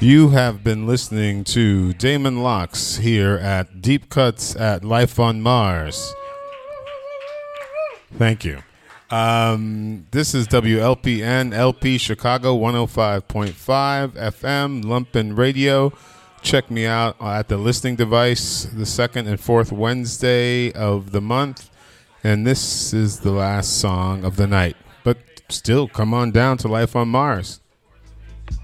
You have been listening to Damon Locks here at Deep Cuts at Life on Mars. Thank you. This is WLPN LP Chicago 105.5 FM Lumpen Radio. Check me out at the listening device the second and fourth Wednesday of the month. And this is the last song of the night. But still, come on down to Life on Mars.